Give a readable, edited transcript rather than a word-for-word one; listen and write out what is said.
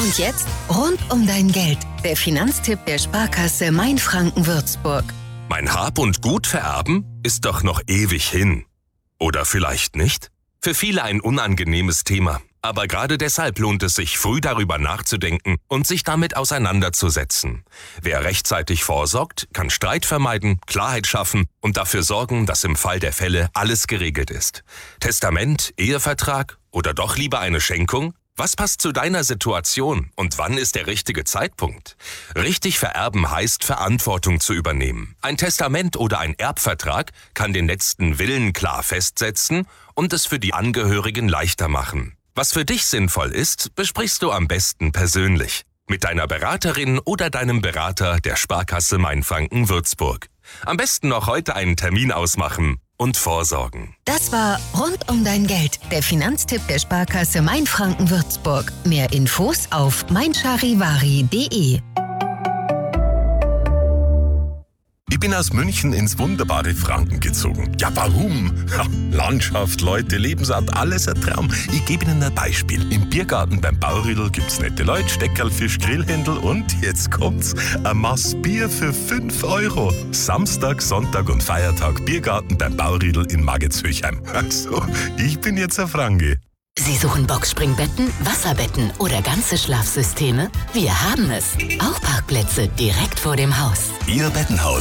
Und jetzt rund um dein Geld. Der Finanztipp der Sparkasse Mainfranken-Würzburg. Mein Hab und Gut vererben ist doch noch ewig hin. Oder vielleicht nicht? Für viele ein unangenehmes Thema. Aber gerade deshalb lohnt es sich, früh darüber nachzudenken und sich damit auseinanderzusetzen. Wer rechtzeitig vorsorgt, kann Streit vermeiden, Klarheit schaffen und dafür sorgen, dass im Fall der Fälle alles geregelt ist. Testament, Ehevertrag oder doch lieber eine Schenkung? Was passt zu deiner Situation und wann ist der richtige Zeitpunkt? Richtig vererben heißt, Verantwortung zu übernehmen. Ein Testament oder ein Erbvertrag kann den letzten Willen klar festsetzen und es für die Angehörigen leichter machen. Was für dich sinnvoll ist, besprichst du am besten persönlich. Mit deiner Beraterin oder deinem Berater der Sparkasse Mainfranken-Würzburg. Am besten noch heute einen Termin ausmachen und vorsorgen. Das war Rund um dein Geld, der Finanztipp der Sparkasse Mainfranken-Würzburg. Mehr Infos auf meincharivari.de. Ich bin aus München ins wunderbare Franken gezogen. Ja, warum? Ja, Landschaft, Leute, Lebensart, alles ein Traum. Ich gebe Ihnen ein Beispiel. Im Biergarten beim Baurüdel gibt's nette Leute, Steckerl, Fisch, Grillhändel und jetzt kommt's, ein Maß Bier für 5 €. Samstag, Sonntag und Feiertag Biergarten beim Baurüdel in Maggetshöchheim. Also, ich bin jetzt ein Franke. Sie suchen Boxspringbetten, Wasserbetten oder ganze Schlafsysteme? Wir haben es. Auch Parkplätze direkt vor dem Haus. Ihr Bettenhaus